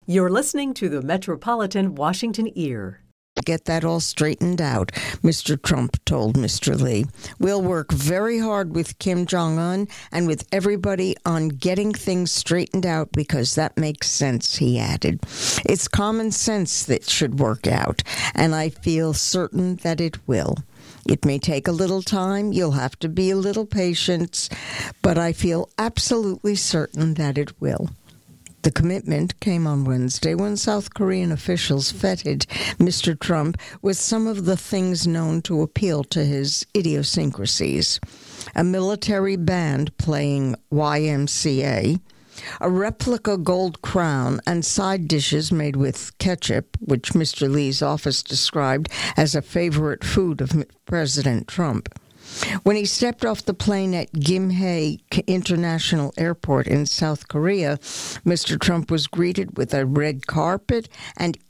You're listening to the Metropolitan Washington Ear. Get that all straightened out, Mr. Trump told Mr. Lee. We'll work very hard with Kim Jong-un and with everybody on getting things straightened out because that makes sense, he added. It's common sense that should work out, and I feel certain that it will. It may take a little time, you'll have to be a little patient, but I feel absolutely certain that it will. The commitment came on Wednesday when South Korean officials feted Mr. Trump with some of the things known to appeal to his idiosyncrasies. A military band playing YMCA, a replica gold crown, and side dishes made with ketchup, which Mr. Lee's office described as a favorite food of President Trump. When he stepped off the plane at Gimhae International Airport in South Korea, Mr. Trump was greeted with a red carpet and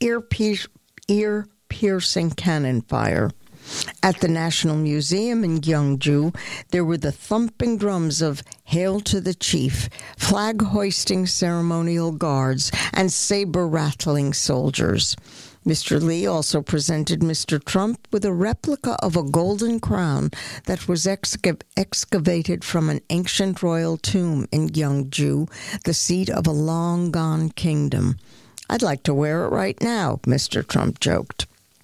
ear-piercing cannon fire. At the National Museum in Gyeongju, there were the thumping drums of Hail to the Chief, flag-hoisting ceremonial guards, and saber-rattling soldiers. Mr. Lee also presented Mr. Trump with a replica of a golden crown that was excavated from an ancient royal tomb in Gyeongju, the seat of a long-gone kingdom. I'd like to wear it right now, Mr. Trump joked.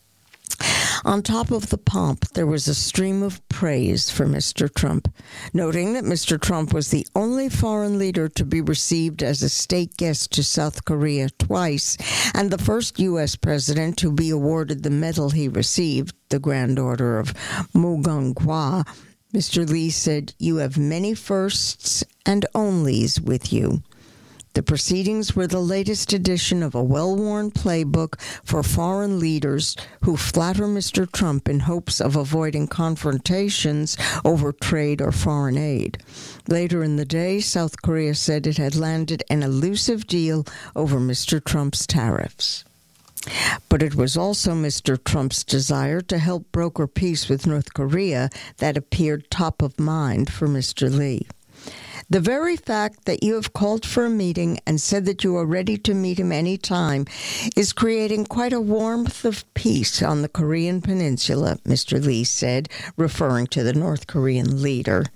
On top of the pomp, there was a stream of praise for Mr. Trump, noting that Mr. Trump was the only foreign leader to be received as a state guest to South Korea twice, and the first U.S. president to be awarded the medal he received, the Grand Order of Mugunghwa. Mr. Lee said, "You have many firsts and onlys with you." The proceedings were the latest edition of a well-worn playbook for foreign leaders who flatter Mr. Trump in hopes of avoiding confrontations over trade or foreign aid. Later in the day, South Korea said it had landed an elusive deal over Mr. Trump's tariffs. But it was also Mr. Trump's desire to help broker peace with North Korea that appeared top of mind for Mr. Lee. The very fact that you have called for a meeting and said that you are ready to meet him any time is creating quite a warmth of peace on the Korean peninsula, Mr. Lee said, referring to the North Korean leader.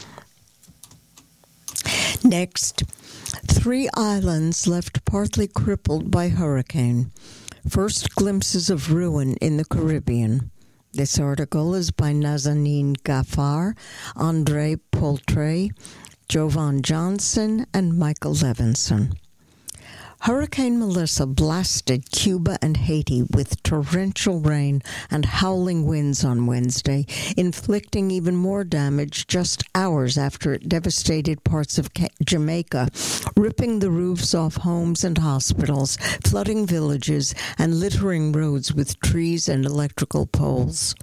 Next, 3 islands left partly crippled by hurricane. First glimpses of ruin in the Caribbean. This article is by Nazanin Ghaffar, Andre Poultry, Jovan Johnson, and Michael Levinson. Hurricane Melissa blasted Cuba and Haiti with torrential rain and howling winds on Wednesday, inflicting even more damage just hours after it devastated parts of Jamaica, ripping the roofs off homes and hospitals, flooding villages, and littering roads with trees and electrical poles.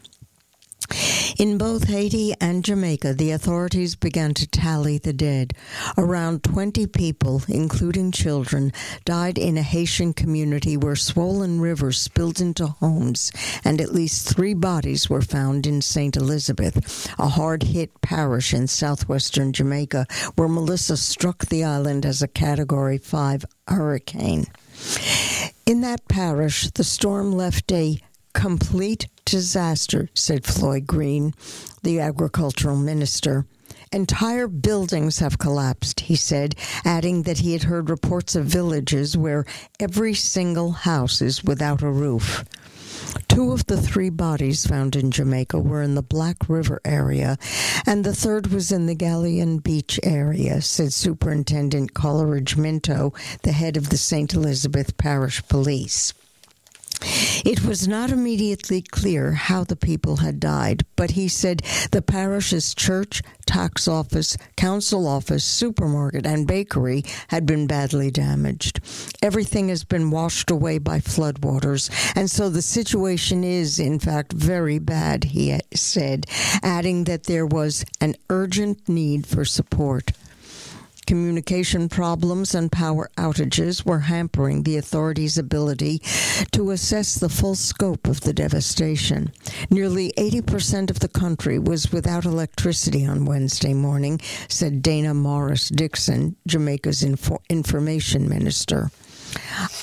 In both Haiti and Jamaica, the authorities began to tally the dead. Around 20 people, including children, died in a Haitian community where swollen rivers spilled into homes, and at least 3 bodies were found in St. Elizabeth, a hard-hit parish in southwestern Jamaica, where Melissa struck the island as a Category 5 hurricane. In that parish, the storm left a complete disaster, said Floyd Green, the agricultural minister. Entire buildings have collapsed, he said, adding that he had heard reports of villages where every single house is without a roof. 2 of the 3 bodies found in Jamaica were in the Black River area, and the third was in the Galleon Beach area, said Superintendent Coleridge Minto, the head of the St. Elizabeth Parish Police. It was not immediately clear how the people had died, but he said the parish's church, tax office, council office, supermarket, and bakery had been badly damaged. Everything has been washed away by floodwaters, and so the situation is, in fact, very bad, he said, adding that there was an urgent need for support. Communication problems and power outages were hampering the authorities' ability to assess the full scope of the devastation. Nearly 80% of the country was without electricity on Wednesday morning, said Dana Morris Dixon, Jamaica's information minister.